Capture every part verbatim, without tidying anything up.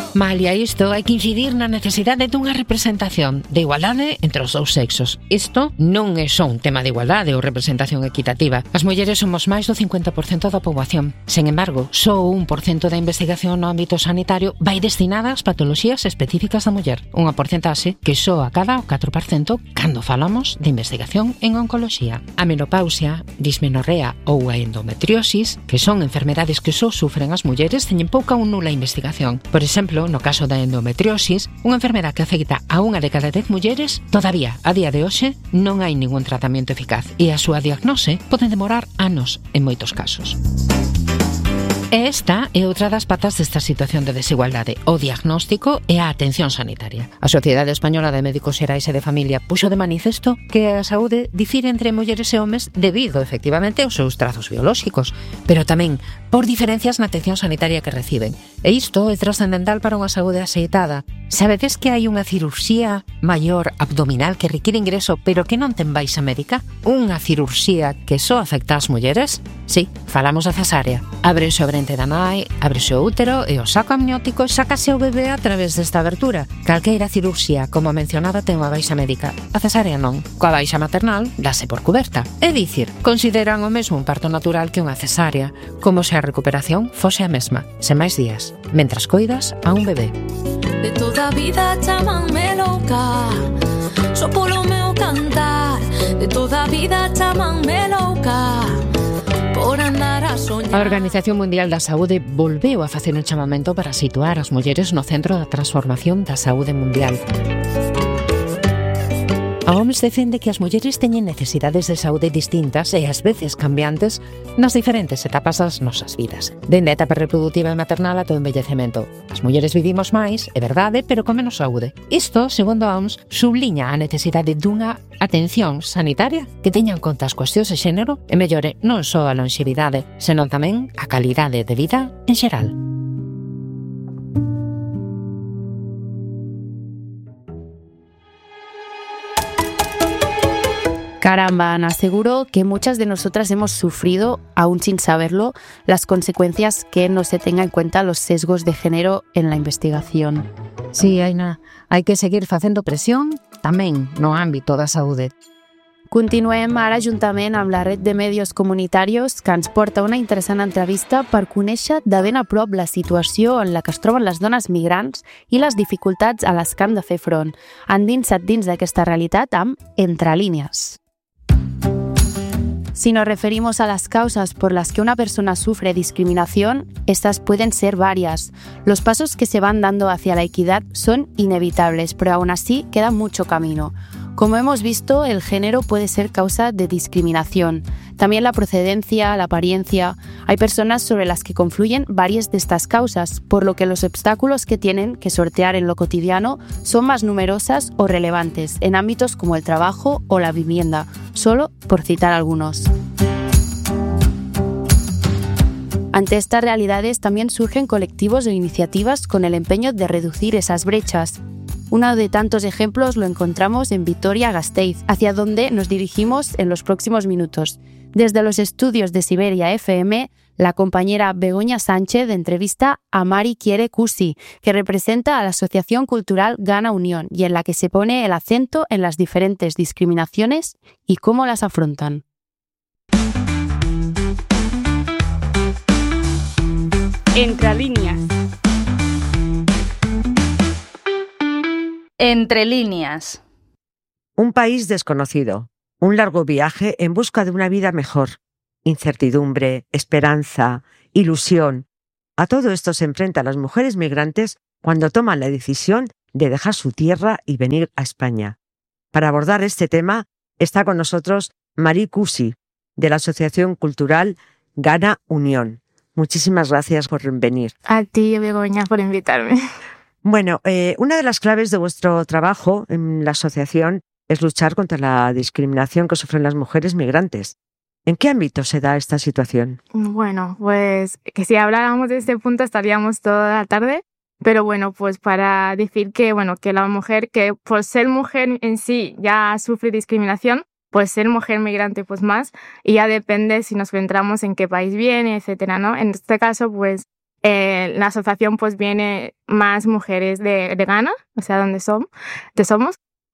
Malia isto, hai que incidir na necesidade dunha representación de igualdade entre os dous sexos. Isto non é só un tema de igualdade ou representación equitativa. As mulleres somos máis do cincuenta por cento da poboación. Sen embargo, só o un por cento da investigación no ámbito sanitario vai destinada ás patoloxías específicas da muller. Unha porcentaxe que só acada o catro por cento cando falamos de investigación en oncoloxía. A menopausia, dismenorrea ou a endometriosis, que son enfermedades que só sufren as mulleres, teñen pouca ou nula investigación. Por exemplo, no caso da endometriosis, unha enfermedade que afecta a unha de cada dez mulleres, todavía, a día de hoxe, non hai ningún tratamento eficaz e a súa diagnose pode demorar anos en moitos casos. E esta é outra das patas desta situación de desigualdade, o diagnóstico e a atención sanitaria. A Sociedade Española de Médicos Xerais e de Familia puxo de manifesto que a saúde difire entre mulleres e homes debido, efectivamente, aos seus trazos biolóxicos, pero tamén por diferencias na atención sanitaria que reciben. E isto é trascendental para unha saúde axeitada. Sabedes que hai unha cirurxía maior abdominal que require ingreso pero que non ten baixa médica? Unha cirurxía que só afecta ás mulleres? Sí, falamos da cesárea. Ábrese o brente da nai, ábrese o útero e o saco amniótico e sácase o bebé a través desta abertura. Calqueira cirurxía, como mencionada, ten unha baixa médica. A cesárea non. Coa baixa maternal, dase por cuberta. É dicir, consideran o mesmo un parto natural que unha cesárea, como se a recuperación fose a mesma, sen máis días, mentras coidas a un bebé. De toda a vida chamanme louca, só polo meu cantar. De toda a vida chamanme louca, por andar a soñar. A Organización Mundial da Saúde volveu a facer un chamamento para situar as mulleres no centro da transformación da saúde mundial. A O M S defende que as mulleres teñen necesidades de saúde distintas e ás veces cambiantes nas diferentes etapas das nosas vidas, dende a etapa reproductiva e maternal ata o envellecemento. As mulleres vivimos máis, é verdade, pero con menos saúde. Isto, segundo a O M S, subliña a necesidade dunha atención sanitaria que teña en conta as cuestións de xénero e mellore non só a longevidade, senón tamén a calidade de vida en xeral. Caramba, Ana, seguro que muchas de nosotras hemos sufrido, aún sin saberlo, las consecuencias que no se tenga en cuenta los sesgos de género en la investigación. Sí, Aina, hai que seguir facendo presión tamén no ámbito da saúde. Continuem ara juntament amb la red de medios comunitaris que ens porta una interessant entrevista per conèixer de ben a prop la situació en la que es troben les dones migrants i les dificultats a les que han de fer front. Endinsa't dins d'aquesta realitat amb Entre líneas. Si nos referimos a las causas por las que una persona sufre discriminación, estas pueden ser varias. Los pasos que se van dando hacia la equidad son inevitables, pero aún así queda mucho camino. Como hemos visto, el género puede ser causa de discriminación. También la procedencia, la apariencia. Hay personas sobre las que confluyen varias de estas causas, por lo que los obstáculos que tienen que sortear en lo cotidiano son más numerosas o relevantes en ámbitos como el trabajo o la vivienda, solo por citar algunos. Ante estas realidades también surgen colectivos o iniciativas con el empeño de reducir esas brechas. Uno de tantos ejemplos lo encontramos en Vitoria-Gasteiz, hacia donde nos dirigimos en los próximos minutos. Desde los estudios de Siberia F M, la compañera Begoña Sánchez entrevista a Mari Quiere Cusi, que representa a la Asociación Cultural Ghana Unión y en la que se pone el acento en las diferentes discriminaciones y cómo las afrontan. Entre líneas. Entre líneas. Un país desconocido, un largo viaje en busca de una vida mejor, incertidumbre, esperanza, ilusión. A todo esto se enfrentan las mujeres migrantes cuando toman la decisión de dejar su tierra y venir a España. Para abordar este tema está con nosotros Mari Cusi, de la Asociación Cultural Ghana Unión. Muchísimas gracias por venir. A ti, Begoña, por invitarme. Bueno, eh, una de las claves de vuestro trabajo en la asociación es luchar contra la discriminación que sufren las mujeres migrantes. ¿En qué ámbito se da esta situación? Bueno, pues que si habláramos de este punto estaríamos toda la tarde, pero bueno, pues para decir que, bueno, que la mujer, que por ser mujer en sí ya sufre discriminación, pues ser mujer migrante pues más, y ya depende si nos centramos en qué país viene, etcétera, ¿no? En este caso, pues eh, la asociación pues viene más mujeres de, de Ghana, o sea, donde somos, de somos.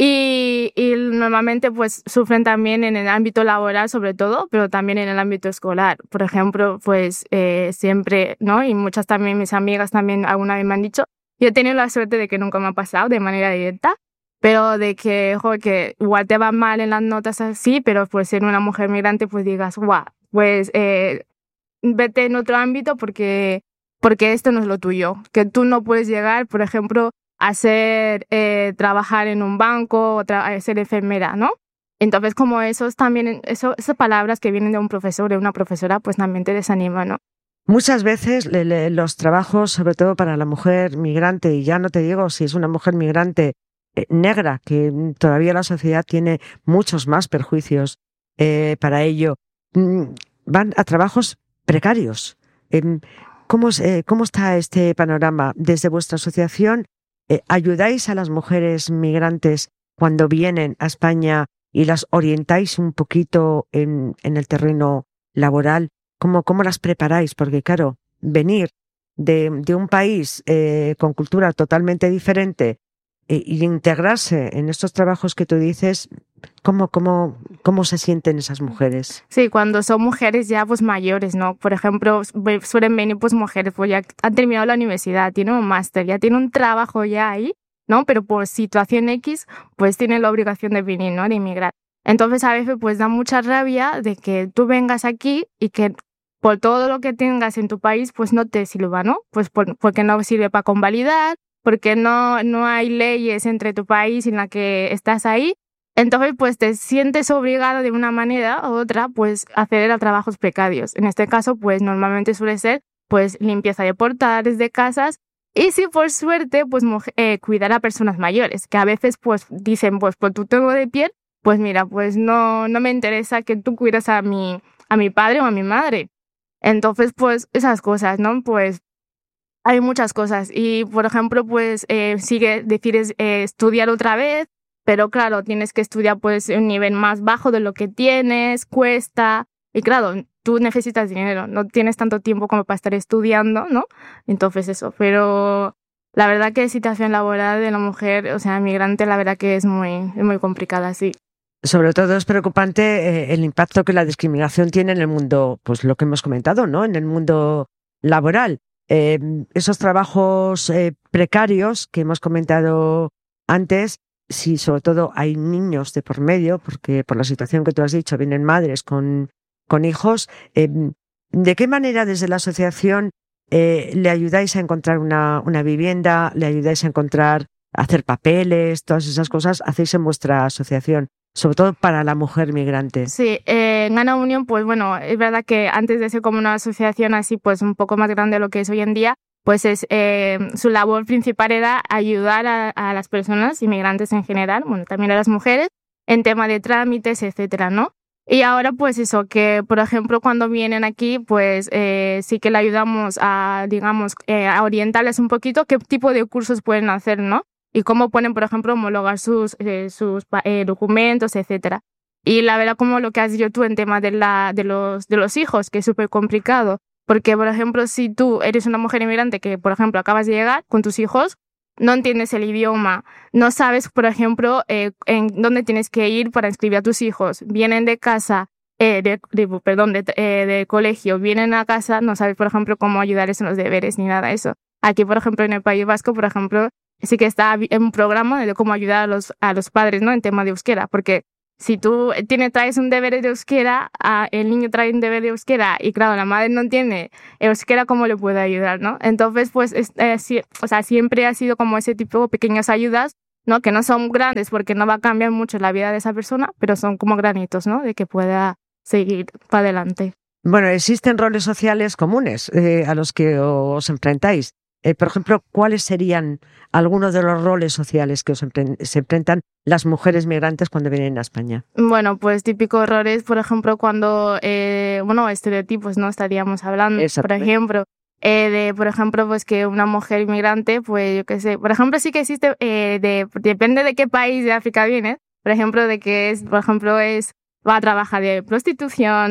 Y, y normalmente pues sufren también en el ámbito laboral sobre todo, pero también en el ámbito escolar. Por ejemplo, pues eh, siempre, ¿no? Y muchas también, mis amigas también alguna vez me han dicho, yo he tenido la suerte de que nunca me ha pasado de manera directa, pero de que, jo, que igual te va mal en las notas así, pero pues ser una mujer migrante pues digas, guau, pues eh, vete en otro ámbito porque, porque esto no es lo tuyo. Que tú no puedes llegar, por ejemplo, hacer, eh, trabajar en un banco o tra- ser enfermera, ¿no? Entonces, como esos también, eso, esas palabras que vienen de un profesor, de una profesora, pues también te desaniman, ¿no? Muchas veces le, le, los trabajos, sobre todo para la mujer migrante, y ya no te digo si es una mujer migrante eh, negra, que todavía la sociedad tiene muchos más perjuicios eh, para ello, mm, van a trabajos precarios. Eh, ¿cómo, eh, ¿Cómo está este panorama? Desde vuestra asociación, Eh, ¿ayudáis a las mujeres migrantes cuando vienen a España y las orientáis un poquito en, en el terreno laboral? ¿Cómo, cómo las preparáis? Porque claro, venir de, de un país eh, con cultura totalmente diferente eh, y integrarse en estos trabajos que tú dices, ¿cómo, cómo, cómo se sienten esas mujeres? Sí, cuando son mujeres ya pues mayores, ¿no? Por ejemplo, suelen venir pues mujeres pues ya han terminado la universidad, tienen un máster, ya tienen un trabajo ya ahí, ¿no? Pero por situación X pues tienen la obligación de venir, ¿no? De inmigrar. Entonces a veces pues da mucha rabia de que tú vengas aquí y que por todo lo que tengas en tu país pues no te sirva, ¿no? Pues por, porque no sirve para convalidar, porque no, no hay leyes entre tu país en la que estás ahí. Entonces, pues te sientes obligada de una manera u otra, pues a acceder a trabajos precarios. En este caso, pues normalmente suele ser, pues limpieza de portales de casas y si por suerte, pues eh, cuidar a personas mayores, que a veces, pues dicen, pues por tu tono de piel, pues mira, pues no, no me interesa que tú cuidas a mi, a mi padre o a mi madre. Entonces, pues esas cosas, ¿no? Pues hay muchas cosas y, por ejemplo, pues eh, sigue, decides eh, estudiar otra vez. Pero claro, tienes que estudiar pues un nivel más bajo de lo que tienes, cuesta. Y claro, tú necesitas dinero, no tienes tanto tiempo como para estar estudiando, ¿no? Entonces eso, pero la verdad que la situación laboral de la mujer, o sea, migrante, la verdad que es muy, es muy complicada, sí. Sobre todo es preocupante eh, el impacto que la discriminación tiene en el mundo, pues lo que hemos comentado, ¿no? En el mundo laboral. Eh, esos trabajos eh, precarios que hemos comentado antes, si sobre todo hay niños de por medio, porque por la situación que tú has dicho, vienen madres con, con hijos, eh, ¿de qué manera desde la asociación eh, le ayudáis a encontrar una, una vivienda, le ayudáis a encontrar, a hacer papeles, todas esas cosas hacéis en vuestra asociación? Sobre todo para la mujer migrante. Sí, eh, en Ghana Union, pues bueno, es verdad que antes de ser como una asociación así, pues un poco más grande de lo que es hoy en día, pues es, eh, su labor principal era ayudar a, a las personas inmigrantes en general, bueno, también a las mujeres, en tema de trámites, etcétera, ¿no? Y ahora, pues eso, que por ejemplo, cuando vienen aquí, pues eh, sí que le ayudamos a, digamos, eh, a orientarles un poquito qué tipo de cursos pueden hacer, ¿no? Y cómo pueden, por ejemplo, homologar sus, eh, sus eh, documentos, etcétera. Y la verdad, como lo que has dicho tú en tema de, la, de, los, de los hijos, que es súper complicado. Porque, por ejemplo, si tú eres una mujer inmigrante que, por ejemplo, acabas de llegar con tus hijos, no entiendes el idioma, no sabes, por ejemplo, eh, en dónde tienes que ir para inscribir a tus hijos, vienen de casa, eh, de, de, perdón, de, eh, de colegio, vienen a casa, no sabes, por ejemplo, cómo ayudarles en los deberes ni nada de eso. Aquí, por ejemplo, en el País Vasco, por ejemplo, sí que está en un programa de cómo ayudar a los, a los padres, ¿no? En tema de euskera, porque si tú tienes, traes un deber de euskera, a, el niño trae un deber de euskera y claro, la madre no entiende euskera, ¿cómo le puede ayudar, no? Entonces, pues, es, eh, si, o sea, siempre ha sido como ese tipo de pequeñas ayudas, ¿no? Que no son grandes porque no va a cambiar mucho la vida de esa persona, pero son como granitos, ¿no? De que pueda seguir para adelante. Bueno, existen roles sociales comunes eh, a los que os enfrentáis. Eh, por ejemplo, ¿cuáles serían algunos de los roles sociales que os empre- se enfrentan las mujeres migrantes cuando vienen a España? Bueno, pues típicos errores, por ejemplo, cuando, eh, bueno, estereotipos, ¿no? Estaríamos hablando, por ejemplo, eh, de, por ejemplo, pues que una mujer inmigrante, pues yo qué sé, por ejemplo, sí que existe, eh, de, depende de qué país de África viene, por ejemplo, de que es, por ejemplo, es, va a trabajar de prostitución, ¿no?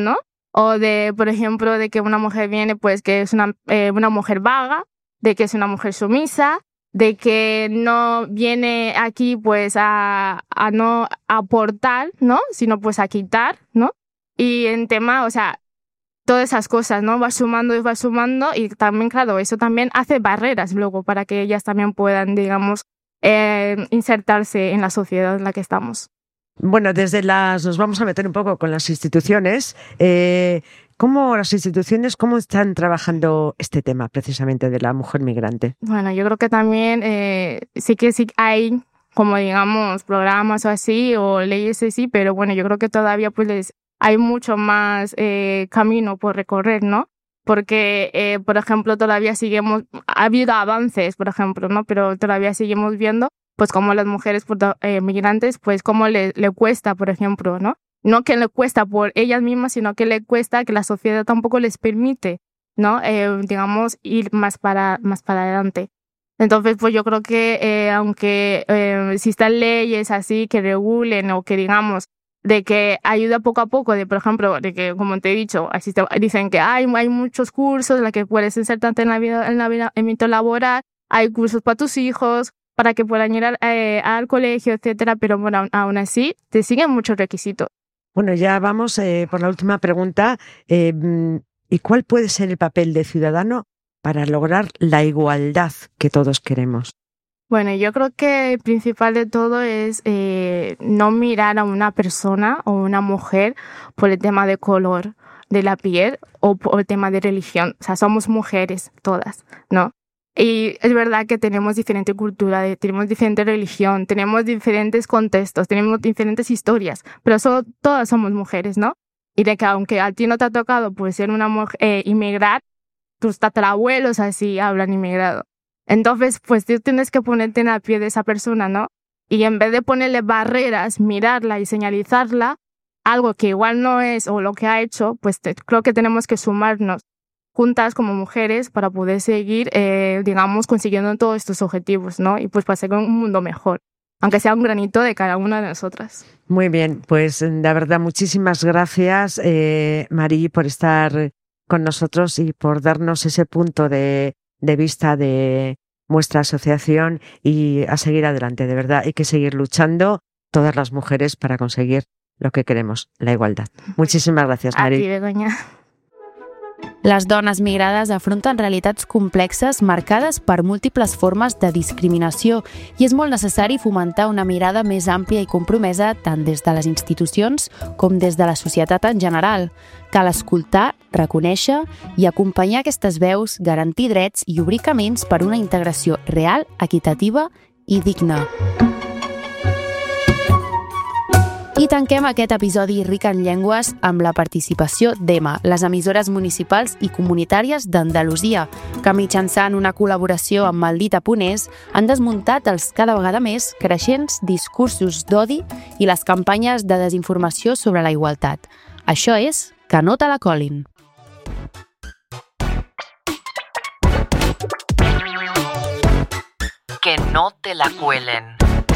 o de, por ejemplo, de que una mujer viene, pues que es una, eh, una mujer vaga, de que es una mujer sumisa, de que no viene aquí pues a, a no aportar, ¿no? Sino pues a quitar, ¿no? Y en tema, o sea, todas esas cosas, ¿no? Va sumando y va sumando y también, claro, eso también hace barreras luego para que ellas también puedan, digamos, eh, insertarse en la sociedad en la que estamos. Bueno, desde las, nos vamos a meter un poco con las instituciones. Eh, ¿Cómo las instituciones, cómo están trabajando este tema precisamente de la mujer migrante? Bueno, yo creo que también eh, sí que sí hay, como digamos, programas o así, o leyes así, pero bueno, yo creo que todavía pues les, hay mucho más eh, camino por recorrer, ¿no? Porque, eh, por ejemplo, todavía seguimos, ha habido avances, por ejemplo, ¿no? Pero todavía seguimos viendo pues como las mujeres eh, migrantes, pues cómo le, le cuesta, por ejemplo, ¿no? No que le cuesta por ellas mismas, sino que le cuesta que la sociedad tampoco les permite, ¿no? Eh, digamos, ir más para, más para adelante. Entonces, pues yo creo que eh, aunque eh, existan leyes así que regulen o que digamos de que ayuda poco a poco, de por ejemplo, de que como te he dicho, existe, dicen que hay, hay muchos cursos en los que puedes insertarte en la vida, en la vida, en el ámbito laboral, hay cursos para tus hijos, para que puedan ir al, eh, al colegio, etcétera, pero bueno, aún así te siguen muchos requisitos. Bueno, ya vamos eh, por la última pregunta. Eh, ¿Y cuál puede ser el papel de ciudadano para lograr la igualdad que todos queremos? Bueno, yo creo que el principal de todo es eh, no mirar a una persona o una mujer por el tema de color de la piel o por el tema de religión. O sea, somos mujeres todas, ¿no? Y es verdad que tenemos diferente cultura, tenemos diferente religión, tenemos diferentes contextos, tenemos diferentes historias, pero solo, todas somos mujeres, ¿no? Y de que aunque a ti no te ha tocado pues ser una mujer, eh, inmigrar, tus tatarabuelos así hablan inmigrado. Entonces, pues tú tienes que ponerte en la piel de esa persona, ¿no? Y en vez de ponerle barreras, mirarla y señalizarla, algo que igual no es o lo que ha hecho, pues te, creo que tenemos que sumarnos juntas como mujeres para poder seguir, eh, digamos, consiguiendo todos estos objetivos, ¿no? Y pues para hacer un mundo mejor, aunque sea un granito de cada una de nosotras. Muy bien, pues la verdad, muchísimas gracias, eh, Marí, por estar con nosotros y por darnos ese punto de, de vista de vuestra asociación y a seguir adelante, de verdad. Hay que seguir luchando todas las mujeres para conseguir lo que queremos, la igualdad. Muchísimas gracias, Marí. A ti, Begoña. Les dones migrades afronten realitats complexes marcades per múltiples formes de discriminació i és molt necessari fomentar una mirada més àmplia i compromesa tant des de les institucions com des de la societat en general. Cal escoltar, reconèixer i acompanyar aquestes veus, garantir drets i obrir camins per una integració real, equitativa i digna. I tanquem aquest episodi ric en llengües amb la participació d'EMA, les emissores municipals i comunitàries d'Andalusia, que mitjançant una col·laboració amb Maldita punt es han desmuntat els cada vegada més creixents discursos d'odi i les campanyes de desinformació sobre la igualtat. Això és Que no te la colin. Que no te la cuelen.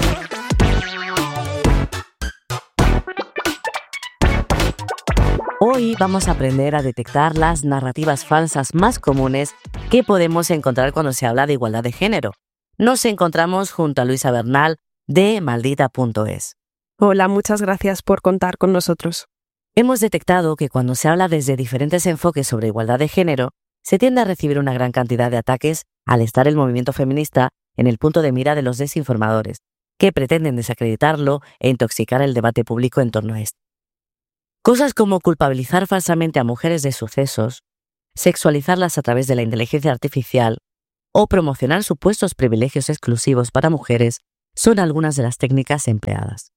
Hoy vamos a aprender a detectar las narrativas falsas más comunes que podemos encontrar cuando se habla de igualdad de género. Nos encontramos junto a Luisa Bernal de Maldita punto es. Hola, muchas gracias por contar con nosotros. Hemos detectado que cuando se habla desde diferentes enfoques sobre igualdad de género, se tiende a recibir una gran cantidad de ataques al estar el movimiento feminista en el punto de mira de los desinformadores, que pretenden desacreditarlo e intoxicar el debate público en torno a esto. Cosas como culpabilizar falsamente a mujeres de sucesos, sexualizarlas a través de la inteligencia artificial o promocionar supuestos privilegios exclusivos para mujeres son algunas de las técnicas empleadas.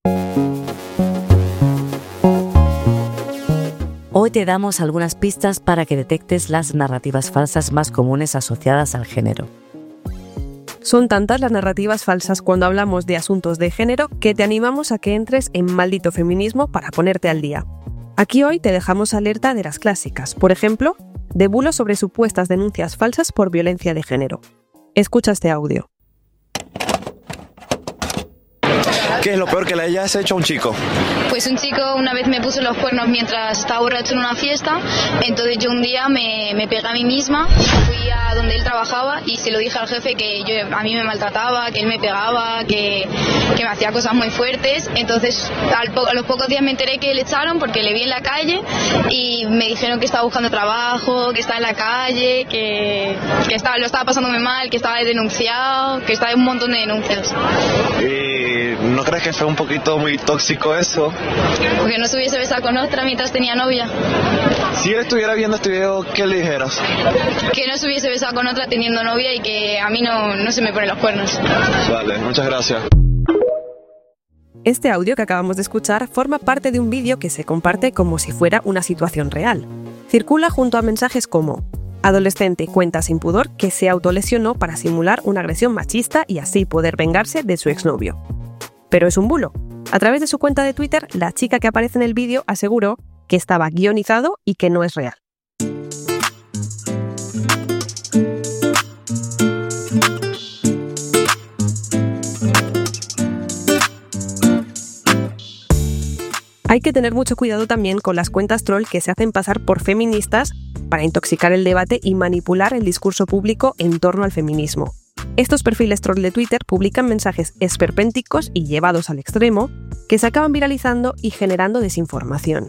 Hoy te damos algunas pistas para que detectes las narrativas falsas más comunes asociadas al género. Son tantas las narrativas falsas cuando hablamos de asuntos de género que te animamos a que entres en Maldito Feminismo para ponerte al día. Aquí hoy te dejamos alerta de las clásicas, por ejemplo, de bulos sobre supuestas denuncias falsas por violencia de género. Escucha este audio. ¿Qué es lo peor que le hayas hecho a un chico? Pues un chico una vez me puso los cuernos mientras estaba borracho en una fiesta, entonces yo un día me, me pegué a mí misma, fui a donde él trabajaba y se lo dije al jefe que yo, a mí me maltrataba, que él me pegaba, que, que me hacía cosas muy fuertes. Entonces al po- a los pocos días me enteré que le echaron porque le vi en la calle y me dijeron que estaba buscando trabajo, que estaba en la calle, que, que estaba, lo estaba pasando muy mal, que estaba denunciado, que estaba en un montón de denuncias. ¿Y no crees que fue un poquito muy tóxico eso? Porque no se hubiese besado con otra mientras tenía novia. Si él estuviera viendo este video, ¿qué le dijeras? Que no se hubiese besado con otra teniendo novia y que a mí no, no se me ponen los cuernos. Vale, muchas gracias. Este audio que acabamos de escuchar forma parte de un vídeo que se comparte como si fuera una situación real. Circula junto a mensajes como: adolescente cuenta sin pudor que se autolesionó para simular una agresión machista y así poder vengarse de su exnovio. Pero es un bulo. A través de su cuenta de Twitter, la chica que aparece en el vídeo aseguró que estaba guionizado y que no es real. Hay que tener mucho cuidado también con las cuentas troll que se hacen pasar por feministas para intoxicar el debate y manipular el discurso público en torno al feminismo. Estos perfiles troll de Twitter publican mensajes esperpénticos y llevados al extremo que se acaban viralizando y generando desinformación.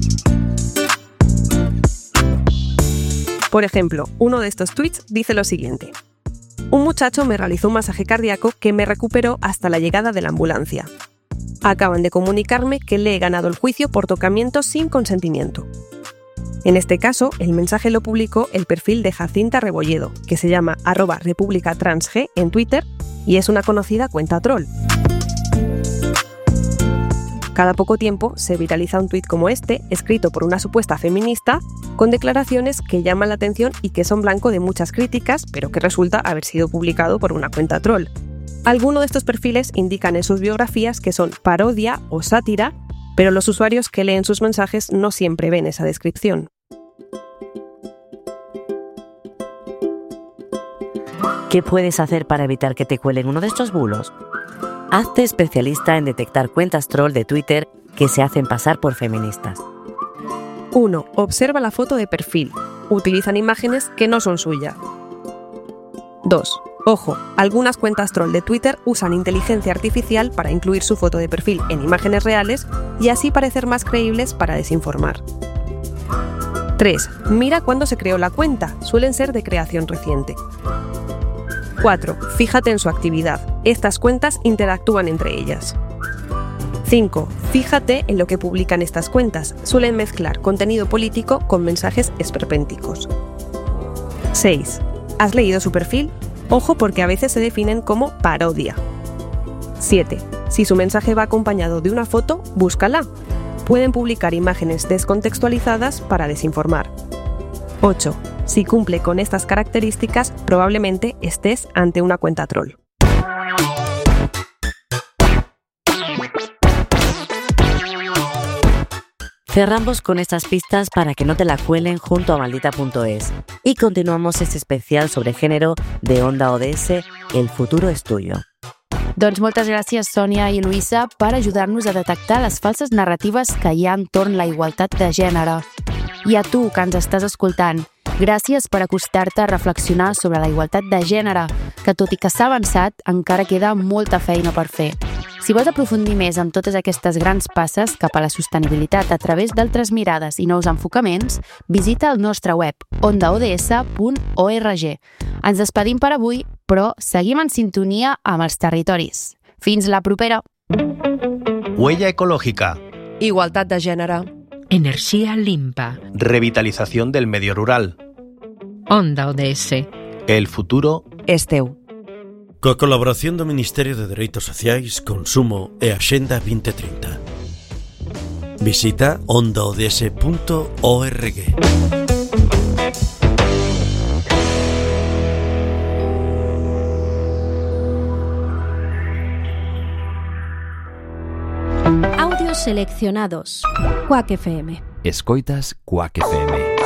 Por ejemplo, uno de estos tweets dice lo siguiente: un muchacho me realizó un masaje cardíaco que me recuperó hasta la llegada de la ambulancia. Acaban de comunicarme que le he ganado el juicio por tocamiento sin consentimiento. En este caso, el mensaje lo publicó el perfil de Jacinta Rebolledo, que se llama arroba republicatransg en Twitter y es una conocida cuenta troll. Cada poco tiempo se viraliza un tuit como este, escrito por una supuesta feminista, con declaraciones que llaman la atención y que son blanco de muchas críticas, pero que resulta haber sido publicado por una cuenta troll. Algunos de estos perfiles indican en sus biografías que son parodia o sátira, pero los usuarios que leen sus mensajes no siempre ven esa descripción. ¿Qué puedes hacer para evitar que te cuelen uno de estos bulos? Hazte especialista en detectar cuentas troll de Twitter que se hacen pasar por feministas. uno. Observa la foto de perfil. Utilizan imágenes que no son suyas. dos. Ojo, algunas cuentas troll de Twitter usan inteligencia artificial para incluir su foto de perfil en imágenes reales y así parecer más creíbles para desinformar. tres. Mira cuándo se creó la cuenta, suelen ser de creación reciente. cuatro. Fíjate en su actividad, estas cuentas interactúan entre ellas. cinco. Fíjate en lo que publican estas cuentas, suelen mezclar contenido político con mensajes esperpénticos. seis. ¿Has leído su perfil? Ojo porque a veces se definen como parodia. siete. Si su mensaje va acompañado de una foto, búscala. Pueden publicar imágenes descontextualizadas para desinformar. ocho. Si cumple con estas características, probablemente estés ante una cuenta troll. Cerramos con estas pistas para que no te la cuelen junto a maldita punto es. Y continuamos este especial sobre género de Onda O D S, El futuro és tuyo. Doncs moltes gràcies, Sònia i Luisa, per ajudar-nos a detectar les falses narratives que hi ha entorn la igualtat de gènere. I a tu, que ens estàs escoltant, gràcies per acostar-te a reflexionar sobre la igualtat de gènere, que tot i que s'ha avançat, encara queda molta feina per fer. Si vols aprofundir més en totes aquestes grans passes cap a la sostenibilitat a través d'altres mirades i nous enfocaments, visita el nostre web onda o d s punt org. Ens despedim per avui, però seguim en sintonia amb els territoris. Fins la propera! Huella ecológica. Igualtat de gènere. Energía limpa. Revitalización del medio rural. Onda O D S. El futuro és teu. Coa colaboración do Ministerio de Dereitos Sociais, Consumo e Axenda vinte trinta. Visita onda o d s punto org. Audios seleccionados. Quack F M. Escoitas Quack F M.